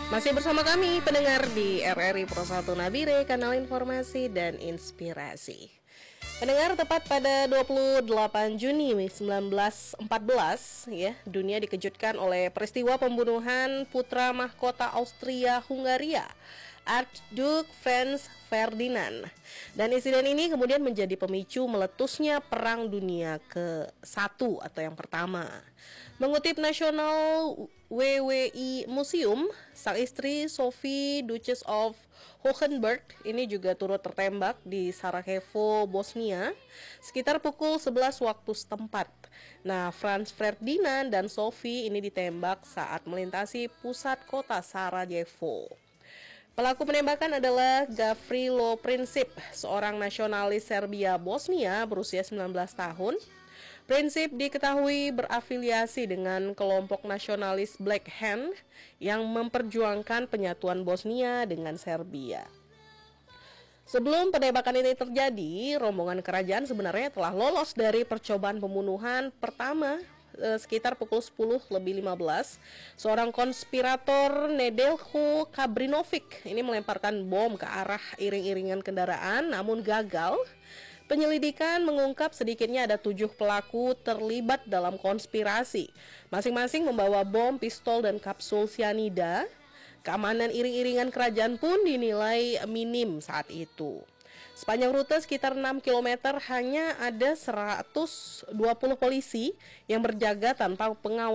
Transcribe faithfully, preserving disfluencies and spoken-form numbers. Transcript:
Masih bersama kami pendengar di R R I Pro satu Nabire, kanal informasi dan inspirasi. Pendengar, tepat pada dua puluh delapan Juni seribu sembilan ratus empat belas ya, dunia dikejutkan oleh peristiwa pembunuhan putra mahkota Austria Hungaria, Archduke Franz Ferdinand. Dan insiden ini kemudian menjadi pemicu meletusnya Perang Dunia ke satu atau yang pertama. Mengutip National W W I Museum, sang istri Sophie, Duchess of Hohenberg, ini juga turut tertembak di Sarajevo, Bosnia, sekitar pukul sebelas waktu setempat. Nah, Franz Ferdinand dan Sophie ini ditembak saat melintasi pusat kota Sarajevo. Pelaku penembakan adalah Gavrilo Princip, seorang nasionalis Serbia Bosnia berusia sembilan belas tahun. Princip diketahui berafiliasi dengan kelompok nasionalis Black Hand yang memperjuangkan penyatuan Bosnia dengan Serbia. Sebelum penembakan ini terjadi, rombongan kerajaan sebenarnya telah lolos dari percobaan pembunuhan pertama eh, sekitar pukul sepuluh lebih lima belas. Seorang konspirator Nedeljko Kabrinovic ini melemparkan bom ke arah iring-iringan kendaraan namun gagal. Penyelidikan mengungkap sedikitnya ada tujuh pelaku terlibat dalam konspirasi. Masing-masing membawa bom, pistol, dan kapsul sianida. Keamanan iring-iringan kerajaan pun dinilai minim saat itu. Sepanjang rute sekitar enam kilometer hanya ada seratus dua puluh polisi yang berjaga tanpa pengawasan